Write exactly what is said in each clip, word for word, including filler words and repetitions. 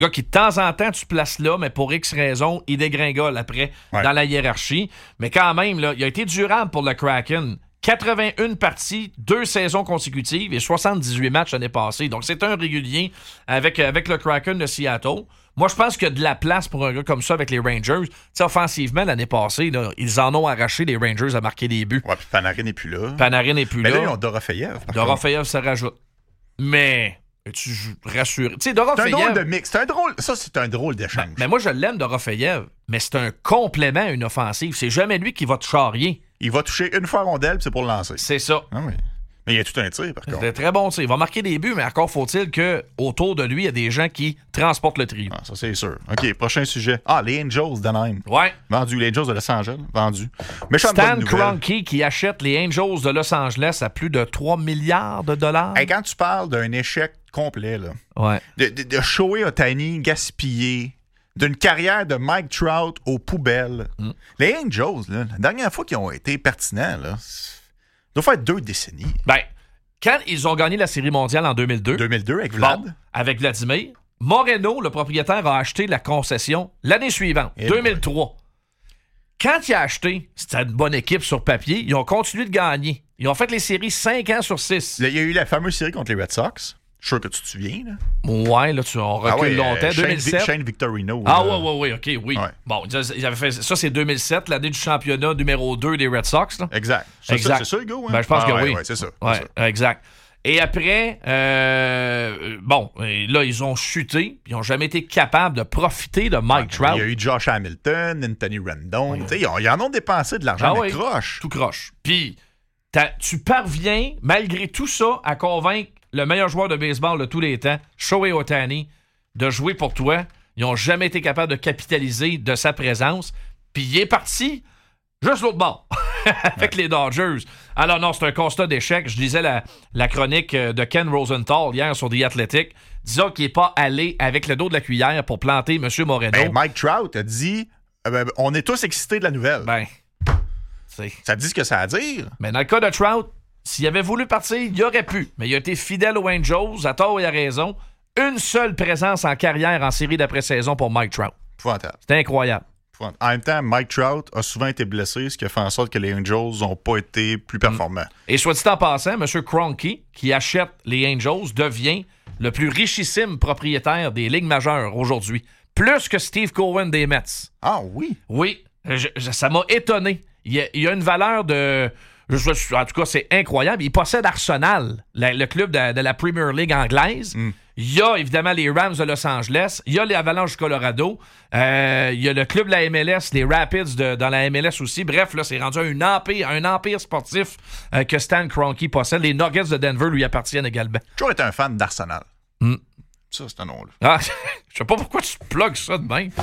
gars qui, de temps en temps, tu places là, mais pour X raisons, il dégringole après ouais. dans la hiérarchie. Mais quand même, là, il a été durable pour le Kraken. quatre-vingt-une parties, deux saisons consécutives et soixante-dix-huit matchs l'année passée. Donc, c'est un régulier avec, avec le Kraken de Seattle. Moi, je pense qu'il y a de la place pour un gars comme ça avec les Rangers. Tu sais, offensivement, l'année passée, là, ils en ont arraché, les Rangers, à marquer des buts. Ouais, puis Panarin n'est plus là. Panarin n'est plus Mais là. Mais là, ils ont Dorofeyev. Dorofeyev se rajoute. Mais... Es-tu rassuré? Tu sais, Dorofeyev... C'est un drôle de mix. C'est un drôle... Ça, c'est un drôle d'échange. Ben, mais moi, je l'aime, Dorofeyev, mais c'est un complément à une offensive. C'est jamais lui qui va te charrier. Il va toucher une fois rondelle, puis c'est pour le lancer. C'est ça. Ah oui. Mais il y a tout un tir, par contre. C'est très bon tir. Il va marquer des buts, mais encore faut-il qu'autour de lui, il y a des gens qui transportent le trio. Ah, ça, c'est sûr. OK, prochain sujet. Ah, les Angels d'Anaheim. Ouais. Vendu. Les Angels de Los Angeles. Vendu. Méchante Stan bonne nouvelle. Kroenke qui achète les Angels de Los Angeles à plus de trois milliards de dollars. Hey, quand tu parles d'un échec complet, là, ouais. de, de, de Shohei Ohtani gaspillé, d'une carrière de Mike Trout aux poubelles, mm. les Angels, là, la dernière fois qu'ils ont été pertinents, là, ça doit faire deux décennies. Ben, quand ils ont gagné la Série mondiale en deux mille deux... deux mille deux, avec Vlad. Bon, avec Vladimir. Moreno, le propriétaire, a acheté la concession l'année suivante, Et deux mille trois. Ouais. Quand il a acheté, c'était une bonne équipe sur papier, ils ont continué de gagner. Ils ont fait les séries cinq ans sur six. Il y a eu la fameuse série contre les Red Sox. Je suis sûr que tu te souviens, là. Ouais, là, tu on recule ah ouais, euh, longtemps. Shane, deux mille sept. Shane Victorino. Ah, là. ouais, ouais, ouais, OK, oui. Ouais. Bon, ils avaient fait, ça, c'est deux mille sept, l'année du championnat numéro deux des Red Sox. Là. Exact. C'est exact. ça, c'est ça, Hugo? Hein? Ben, je pense ah, que ouais, oui. Ouais, c'est ça. Ouais, c'est ça. Exact. Et après, euh, bon, et là, ils ont chuté, puis ils n'ont jamais été capables de profiter de Mike ouais, Trout. Il y a eu Josh Hamilton, Anthony Rendon. Ouais. Ils, ont, ils en ont dépensé de l'argent, ah, mais oui, croche. Tout croche. Puis, tu parviens, malgré tout ça, à convaincre le meilleur joueur de baseball de tous les temps, Shohei Ohtani, de jouer pour toi. Ils n'ont jamais été capables de capitaliser de sa présence. Puis il est parti juste l'autre bord avec ouais. les Dodgers. Alors non, c'est un constat d'échec. Je lisais la, la chronique de Ken Rosenthal hier sur The Athletic, disant qu'il n'est pas allé avec le dos de la cuillère pour planter M. Moreno. Ben, Mike Trout a dit euh, ben, on est tous excités de la nouvelle. Ben, c'est... Ça dit ce que ça a à dire. Mais dans le cas de Trout, s'il avait voulu partir, il aurait pu. Mais il a été fidèle aux Angels, à tort et à raison. Une seule présence en carrière en série d'après-saison pour Mike Trout. Épouvantable. C'était incroyable. En même temps, Mike Trout a souvent été blessé, ce qui a fait en sorte que les Angels n'ont pas été plus performants. Et soit dit en passant, M. Kroenke, qui achète les Angels, devient le plus richissime propriétaire des ligues majeures aujourd'hui. Plus que Steve Cohen des Mets. Ah oui? Oui. Je, je, ça m'a étonné. Il y a, il y a une valeur de... Je, en tout cas, c'est incroyable. Il possède Arsenal, la, le club de, de la Premier League anglaise. Mm. Il y a évidemment les Rams de Los Angeles. Il y a les Avalanches du Colorado. Euh, il y a le club de la M L S, les Rapids de, dans la M L S aussi. Bref, là, c'est rendu un empire, un empire sportif euh, que Stan Kroenke possède. Les Nuggets de Denver lui appartiennent également. J'ai toujours été un fan d'Arsenal. Mm. Ça, c'est un nom-là. Ah, je sais pas pourquoi tu plugues ça de même.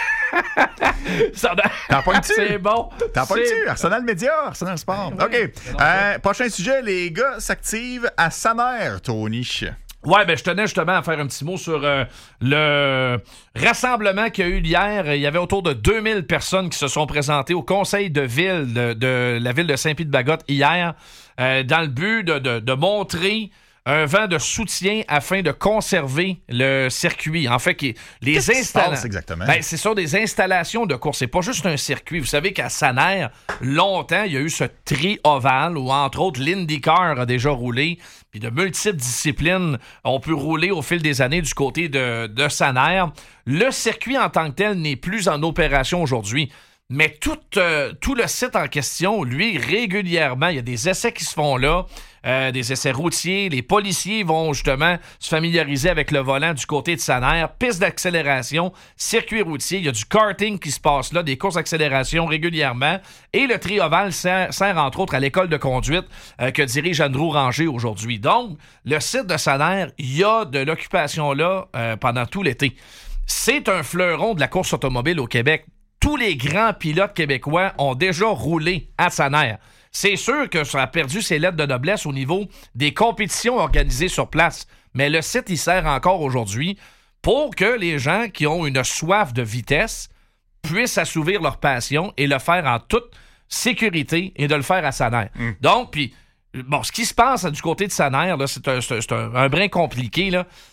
Ça... T'en pognes-tu? C'est bon. T'en pognes-tu? Arsenal Média, Arsenal Sport. Oui. OK. Euh, prochain sujet, les gars s'activent à Saner, Tony. Ouais, ben je tenais justement à faire un petit mot sur euh, le rassemblement qu'il y a eu hier. Il y avait autour de deux mille personnes qui se sont présentées au conseil de ville de, de la ville de Saint-Pied-de-Bagotte hier euh, dans le but de, de, de montrer un vent de soutien afin de conserver le circuit. En fait, les installations. exactement? Ben, c'est ça, des installations de course. C'est pas juste un circuit. Vous savez qu'à Saner, longtemps, il y a eu ce tri ovale où, entre autres, l'IndyCar a déjà roulé. Puis de multiples disciplines ont pu rouler au fil des années du côté de, de Saner. Le circuit en tant que tel n'est plus en opération aujourd'hui. Mais tout, euh, tout le site en question, lui, régulièrement, il y a des essais qui se font là, euh, des essais routiers. Les policiers vont justement se familiariser avec le volant du côté de Saner. Piste d'accélération, circuit routier. Il y a du karting qui se passe là, des courses d'accélération régulièrement. Et le tri-ovale sert, sert entre autres à l'école de conduite euh, que dirige Andrew Ranger aujourd'hui. Donc, le site de Saner, il y a de l'occupation là euh, pendant tout l'été. C'est un fleuron de la course automobile au Québec. Tous les grands pilotes québécois ont déjà roulé à Saner. C'est sûr que ça a perdu ses lettres de noblesse au niveau des compétitions organisées sur place. Mais le site, il sert encore aujourd'hui pour que les gens qui ont une soif de vitesse puissent assouvir leur passion et le faire en toute sécurité et de le faire à Saner. Mm. Donc, puis, bon, ce qui se passe du côté de Saner, là, c'est, un, c'est un, un brin compliqué, là,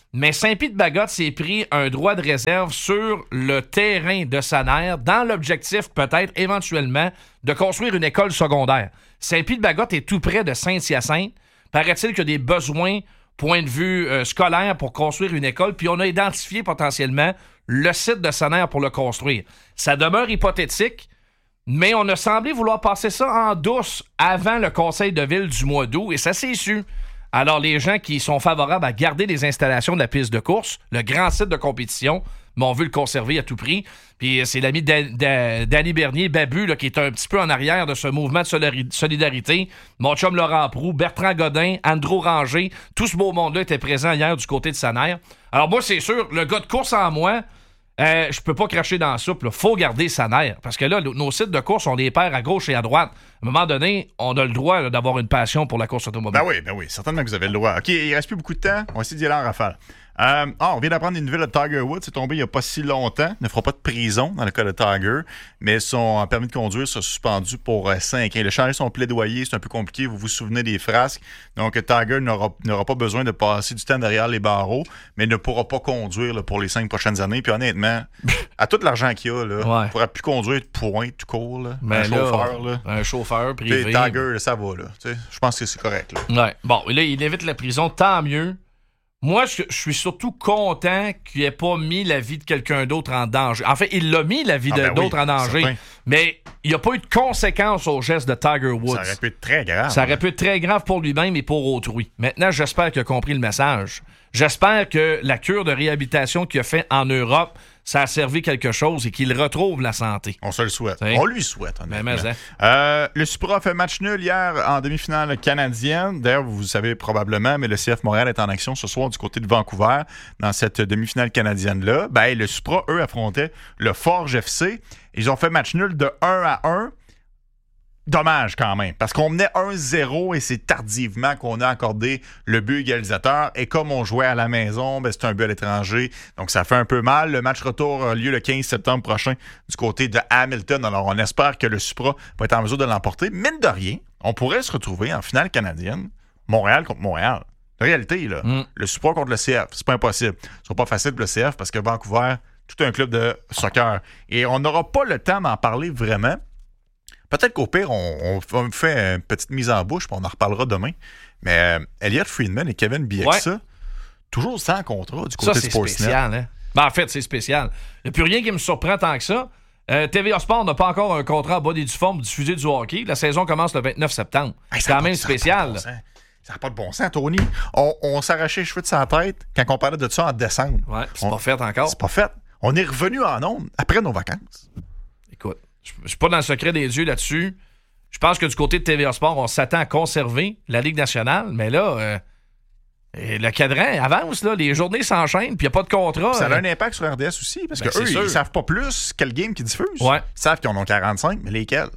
Mais Saint-Pie-de-Bagotte s'est pris un droit de réserve sur le terrain de Saner dans l'objectif, peut-être, éventuellement, de construire une école secondaire. Saint-Pie-de-Bagotte est tout près de Saint-Hyacinthe. Paraît-il qu'il y a des besoins, point de vue euh, scolaire, pour construire une école, puis on a identifié potentiellement le site de Saner pour le construire. Ça demeure hypothétique, mais on a semblé vouloir passer ça en douce avant le conseil de ville du mois d'août, et ça s'est su. Alors, les gens qui sont favorables à garder les installations de la piste de course, le grand site de compétition, mais on veut le conserver à tout prix. Puis c'est l'ami Danny Bernier, Babu, là, qui est un petit peu en arrière de ce mouvement de solidarité. Mon chum Laurent Proulx, Bertrand Godin, Andrew Ranger, tout ce beau monde-là était présent hier du côté de Saner. Alors moi, c'est sûr, le gars de course en moi, euh, je peux pas cracher dans la soupe. Il faut garder Saner. Parce que là, nos sites de course, on les perd à gauche et à droite. À un moment donné, on a le droit là, d'avoir une passion pour la course automobile. Ben oui, ben oui, certainement que vous avez le droit. OK, il reste plus beaucoup de temps. On va essayer d'y aller en rafale. Euh, ah, on vient d'apprendre une nouvelle de Tiger Woods. C'est tombé il n'y a pas si longtemps. Il ne fera pas de prison dans le cas de Tiger, mais son permis de conduire sera suspendu pour cinq ans. Il a changé son plaidoyer. C'est un peu compliqué. Vous vous souvenez des frasques. Donc, Tiger n'aura, n'aura pas besoin de passer du temps derrière les barreaux, mais ne pourra pas conduire là, pour les cinq prochaines années. Puis honnêtement, à tout l'argent qu'il a, là, ouais. il ne pourra plus conduire de point tout court. Là. Mais un là, chauffeur. Là. Un chauffeur privé. T'sais, Tiger, là, ça va. Là. Je pense que c'est correct. Là. Ouais. Bon, là, il évite la prison. Tant mieux. Moi, je, je suis surtout content qu'il n'ait pas mis la vie de quelqu'un d'autre en danger. En fait, il l'a mis, la vie ah, de, ben d'autres oui, en danger, certain. Mais il n'y a pas eu de conséquences au geste de Tiger Woods. Ça aurait pu être très grave. Ça aurait pu être très grave pour lui-même et pour autrui. Maintenant, j'espère qu'il a compris le message. J'espère que la cure de réhabilitation qu'il a fait en Europe, ça a servi quelque chose et qu'il retrouve la santé. On se le souhaite. T'sais? On lui souhaite, honnêtement. Mais, mais, hein. euh, le Supra a fait match nul hier en demi-finale canadienne. D'ailleurs, vous le savez probablement, mais le C F Montréal est en action ce soir du côté de Vancouver dans cette demi-finale canadienne-là. Ben, le Supra, eux, affrontaient le Forge F C. Ils ont fait match nul de un à un. Dommage quand même, parce qu'on menait un zéro et c'est tardivement qu'on a accordé le but égalisateur. Et comme on jouait à la maison, ben c'est un but à l'étranger, donc ça fait un peu mal. Le match retour a lieu le quinze septembre prochain du côté de Hamilton. Alors on espère que le Supra va être en mesure de l'emporter. Mine de rien, on pourrait se retrouver en finale canadienne, Montréal contre Montréal. En réalité, là, mm. le Supra contre le C F, c'est pas impossible. Ce sera pas facile pour le C F parce que Vancouver, tout un club de soccer. Et on n'aura pas le temps d'en parler vraiment. Peut-être qu'au pire, on, on fait une petite mise en bouche, puis on en reparlera demain. Mais euh, Elliott Friedman et Kevin Bieksa, ouais. toujours sans contrat du côté ça, c'est Sportsnet. Spécial, hein? Ben, en fait, c'est spécial. Il n'y a plus rien qui me surprend tant que ça. Euh, T V A Sport n'a pas encore un contrat en bas des difformes pour diffuser du hockey. La saison commence le vingt-neuf septembre. Hey, c'est quand même spécial. Ça n'a pas de bon sens, Tony. On, on s'arrachait les cheveux de sa tête quand on parlait de ça en décembre. Ouais, c'est on, pas fait encore. C'est pas fait. On est revenu en ondes après nos vacances. Écoute, je ne suis pas dans le secret des dieux là-dessus. Je pense que du côté de T V A Sport, on s'attend à conserver la Ligue nationale, mais là, euh, le cadran avance, là, les journées s'enchaînent, puis il n'y a pas de contrat. Ça a euh... un impact sur R D S aussi, parce ben, qu'eux, ils ne savent pas plus quel game qu'ils diffusent. Ouais. Ils savent qu'ils en ont quarante-cinq, mais lesquels?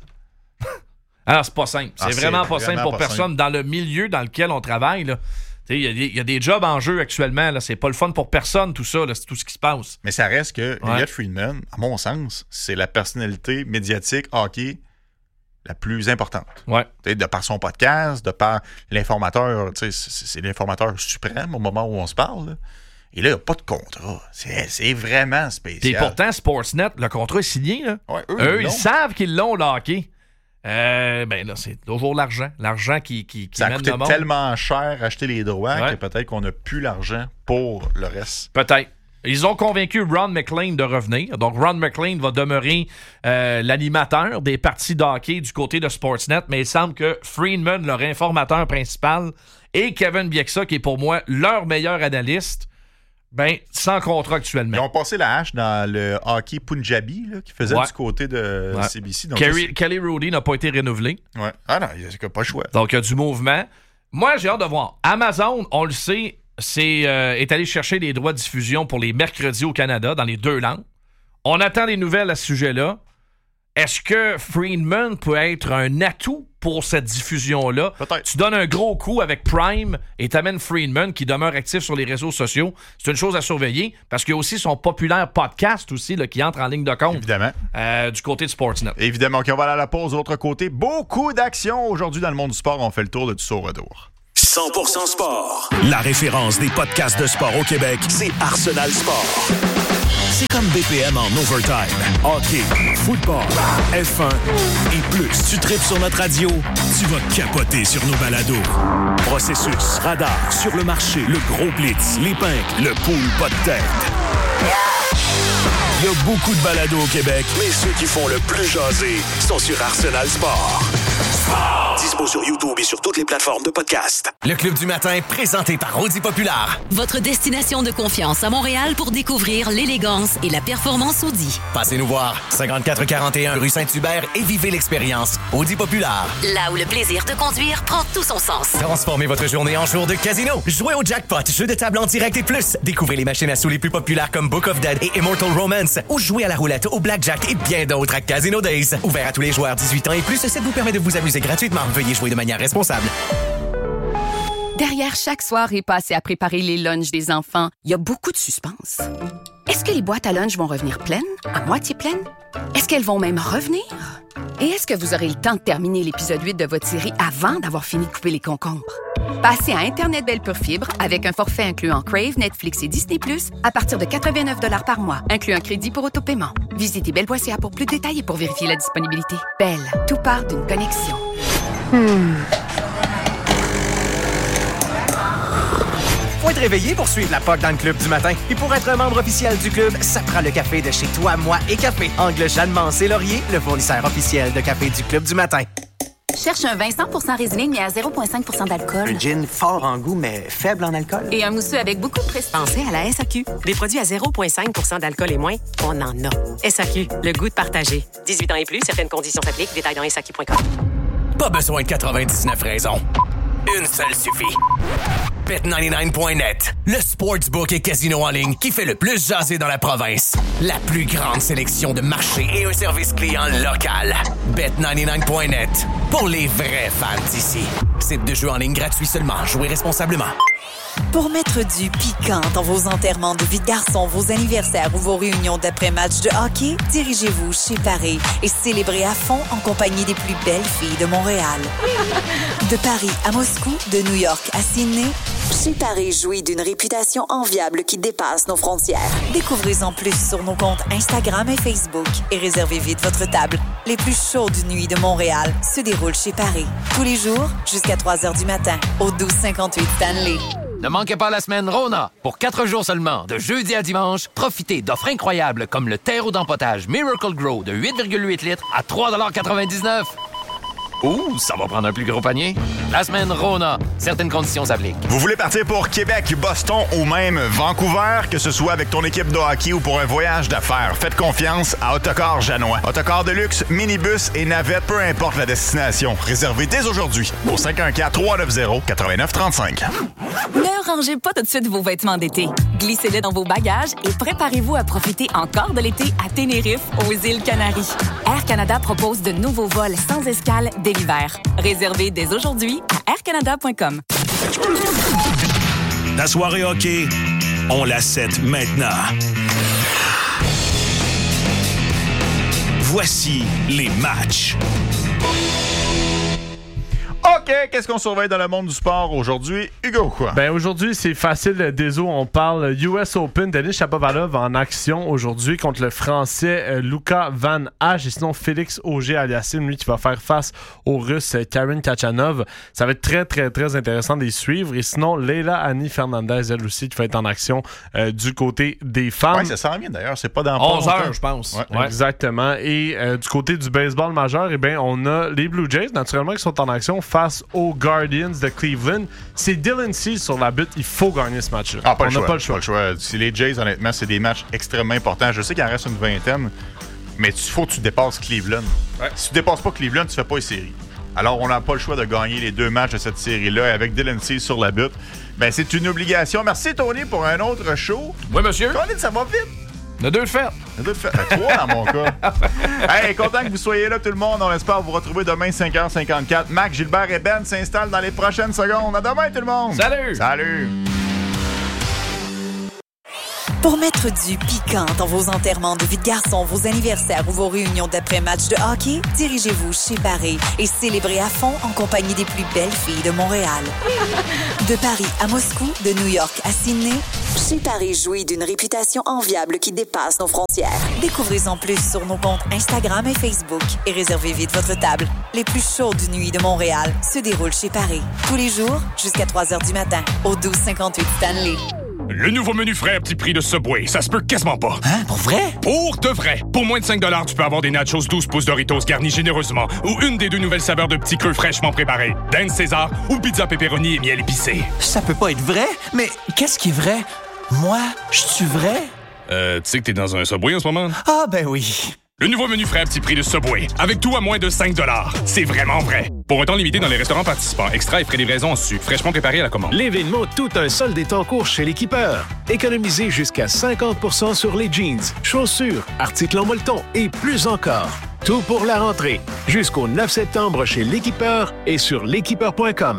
Alors, c'est pas simple. C'est, ah, c'est vraiment pas vraiment simple pour pas personne. Simple. Dans le milieu dans lequel on travaille, là, il y, y a des jobs en jeu actuellement. Là, c'est pas le fun pour personne, tout ça. Là, c'est tout ce qui se passe. Mais ça reste que ouais. Elliott Friedman, à mon sens, c'est la personnalité médiatique hockey la plus importante. Ouais. De par son podcast, de par l'informateur, c'est, c'est l'informateur suprême au moment où on se parle. Là. Et là, il n'y a pas de contrat. C'est, c'est vraiment spécial. Et pourtant, Sportsnet, le contrat est signé. Là. Ouais, eux, eux ils, ils savent qu'ils l'ont, le hockey. Euh, ben là, c'est toujours l'argent. L'argent qui, qui, qui ça mène a coûté le monde. Tellement cher acheter les droits ouais. que peut-être qu'on n'a plus l'argent pour le reste. Peut-être. Ils ont convaincu Ron McLean de revenir. Donc, Ron McLean va demeurer euh, l'animateur des parties de hockey du côté de Sportsnet, mais il semble que Friedman, leur informateur principal, et Kevin Bieksa, qui est pour moi leur meilleur analyste, ben, sans contrat actuellement. Ils ont passé la hache dans le hockey Punjabi, là, qui faisait ouais. du côté de ouais. C B C. Donc Kerry, ça, Kelly Rudy n'a pas été renouvelé. Ouais. Ah non, il n'y a pas le choix. Donc, il y a du mouvement. Moi, j'ai hâte de voir. Amazon, on le sait, c'est, euh, est allé chercher des droits de diffusion pour les mercredis au Canada dans les deux langues. On attend des nouvelles à ce sujet-là. Est-ce que Friedman peut être un atout pour cette diffusion-là? Peut-être. Tu donnes un gros coup avec Prime et t'amènes Friedman qui demeure actif sur les réseaux sociaux. C'est une chose à surveiller parce qu'il y a aussi son populaire podcast aussi là, qui entre en ligne de compte. Évidemment. Euh, du côté de Sportsnet. Évidemment. OK, on va aller à la pause. De l'autre côté, beaucoup d'actions aujourd'hui dans le monde du sport. On fait le tour de tout ça au retour. cent pour cent sport. La référence des podcasts de sport au Québec, c'est Arsenal Sport. C'est comme B P M en overtime. Hockey, football, F un et plus. Tu tripes sur notre radio, tu vas capoter sur nos balados. Processus, radar, sur le marché, le gros blitz, les pinks, le pool pas de tête. Il y a beaucoup de balados au Québec, mais ceux qui font le plus jaser sont sur Arsenal Sport. Sport. Dispo sur YouTube et sur toutes les plateformes de podcast. Le Club du matin, présenté par Audi Populaire. Votre destination de confiance à Montréal pour découvrir l'élégance et la performance Audi. Passez nous voir, cinquante-quatre quarante et un rue Saint-Hubert et vivez l'expérience Audi Populaire. Là où le plaisir de conduire prend tout son sens. Transformez votre journée en jour de casino. Jouez au jackpot, jeux de table en direct et plus. Découvrez les machines à sous les plus populaires comme Book of Dead et Immortal Romance. Ou jouez à la roulette, au blackjack et bien d'autres à Casino Days. Ouvert à tous les joueurs dix-huit ans et plus, ça vous permet de vous amuser gratuitement. Veuillez jouer de manière responsable. Derrière chaque soirée passée à préparer les lunchs des enfants, il y a beaucoup de suspense. Est-ce que les boîtes à lunch vont revenir pleines? À moitié pleines? Est-ce qu'elles vont même revenir? Et est-ce que vous aurez le temps de terminer l'épisode huit de votre série avant d'avoir fini de couper les concombres? Passez à Internet Belle Pure Fibre avec un forfait incluant Crave, Netflix et Disney plus, à partir de quatre-vingt-neuf dollars par mois, inclut un crédit pour autopaiement. Visitez belle point c a pour plus de détails et pour vérifier la disponibilité. Belle, tout part d'une connexion. Hmm. Faut être réveillé pour suivre la P O C dans le Club du matin. Et pour être un membre officiel du club, ça prend le café de chez Toi, Moi et Café. Angle Jeanne-Mance et Laurier, le fournisseur officiel de café du Club du matin. Cherche un vin cent pour cent résumé mais à zéro virgule cinq pour cent d'alcool. Un gin fort en goût, mais faible en alcool. Et un mousseux avec beaucoup de prestige. Pensez à la S A Q. Des produits à zéro virgule cinq pour cent d'alcool et moins, on en a. S A Q, le goût de partager. dix-huit ans et plus, certaines conditions s'appliquent. Détails dans S A Q point com. Pas besoin de quatre-vingt-dix-neuf raisons. Une seule suffit. Bet quatre-vingt-dix-neuf point net, le sportsbook et casino en ligne qui fait le plus jaser dans la province. La plus grande sélection de marchés et un service client local. Bet quatre-vingt-dix-neuf point net, pour les vrais fans d'ici. Site de jeu en ligne gratuit seulement. Jouez responsablement. Pour mettre du piquant dans vos enterrements de vie de garçon, vos anniversaires ou vos réunions d'après-match de hockey, dirigez-vous chez Paris et célébrez à fond en compagnie des plus belles filles de Montréal. De Paris à Moscou, de New York à Sydney, Chez Paris jouit d'une réputation enviable qui dépasse nos frontières. Découvrez-en plus sur nos comptes Instagram et Facebook et réservez vite votre table. Les plus chaudes nuits de Montréal se déroulent chez Paris. Tous les jours, jusqu'à trois heures du matin, au douze cinquante-huit Stanley. Ne manquez pas la semaine Rona. Pour quatre jours seulement, de jeudi à dimanche, profitez d'offres incroyables comme le terreau d'empotage Miracle Grow de huit virgule huit litres à trois quatre-vingt-dix-neuf. Ouh, ça va prendre un plus gros panier. La semaine Rona. Certaines conditions s'appliquent. Vous voulez partir pour Québec, Boston ou même Vancouver, que ce soit avec ton équipe de hockey ou pour un voyage d'affaires, faites confiance à Autocar Janois. Autocar de luxe, minibus et navette, peu importe la destination. Réservez dès aujourd'hui au cinq un quatre, trois neuf zéro, neuf neuf trois cinq. Ne rangez pas tout de suite vos vêtements d'été. Glissez-les dans vos bagages et préparez-vous à profiter encore de l'été à Tenerife, aux îles Canaries. Air Canada propose de nouveaux vols sans escale dès l'hiver. Réservez dès aujourd'hui à air canada point com. La soirée hockey, on la set maintenant. Voici les matchs. OK, qu'est-ce qu'on surveille dans le monde du sport aujourd'hui? Hugo, quoi? Ben aujourd'hui, c'est facile, désolé, on parle U S Open. Denis Shapovalov en action aujourd'hui contre le Français euh, Luca Van Hache et sinon Félix Auger-Aliassime, lui qui va faire face au Russe euh, Karen Khachanov. Ça va être très, très, très intéressant de les suivre. Et sinon, Leila Annie Fernandez, elle aussi, qui va être en action euh, du côté des femmes. Oui, ça s'en vient d'ailleurs, c'est pas dans onze heures, je pense. Ouais, ouais. Exactement. Et euh, du côté du baseball majeur, eh bien, on a les Blue Jays, naturellement, qui sont en action face aux Guardians de Cleveland. C'est Dylan Cease sur la butte. Il faut gagner ce match-là. Ah, pas, on le choix, pas le choix. Pas le choix. Si les Jays, honnêtement, c'est des matchs extrêmement importants. Je sais qu'il en reste une vingtaine, mais il faut que tu dépasses Cleveland. Ouais. Si tu dépasses pas Cleveland, tu fais pas les séries. Alors, on n'a pas le choix de gagner les deux matchs de cette série-là avec Dylan Cease sur la butte. Ben, c'est une obligation. Merci, Tony, pour un autre show. Oui, monsieur. Tony, ça va vite. Il y a deux de fait. Il y a deux de fait. Trois dans mon cas. Hey, content que vous soyez là, tout le monde. On espère vous retrouver demain, cinq heures cinquante-quatre. Mac, Gilbert et Ben s'installent dans les prochaines secondes. À demain, tout le monde. Salut. Salut. Pour mettre du piquant dans vos enterrements de vie de garçon, vos anniversaires ou vos réunions d'après-match de hockey, dirigez-vous chez Barré et célébrez à fond en compagnie des plus belles filles de Montréal. De Paris à Moscou, de New York à Sydney, chez Barré jouit d'une réputation enviable qui dépasse nos frontières. Découvrez-en plus sur nos comptes Instagram et Facebook et réservez vite votre table. Les plus chaudes nuits de Montréal se déroulent chez Barré. Tous les jours, jusqu'à trois heures du matin, au douze cinquante-huit Stanley. Le nouveau menu frais à petit prix de Subway, ça se peut quasiment pas. Hein? Pour vrai? Pour de vrai. Pour moins de cinq dollars, tu peux avoir des nachos douze pouces Doritos garnis généreusement ou une des deux nouvelles saveurs de petits queues fraîchement préparées. Dance César ou pizza pepperoni et miel épicé. Ça peut pas être vrai? Mais qu'est-ce qui est vrai? Moi, je suis vrai? Euh, tu sais que t'es dans un Subway en ce moment? Ah, ben oui. Le nouveau menu frais à petit prix de Subway. Avec tout à moins de cinq dollars. C'est vraiment vrai. Pour un temps limité dans les restaurants participants. Extra et frais de livraison en su. Fraîchement préparé à la commande. L'événement Tout un solde est en cours chez l'Équipeur. Économisez jusqu'à cinquante pour cent sur les jeans, chaussures, articles en molleton et plus encore. Tout pour la rentrée. Jusqu'au neuf septembre chez l'Équipeur et sur l'équipeur point com.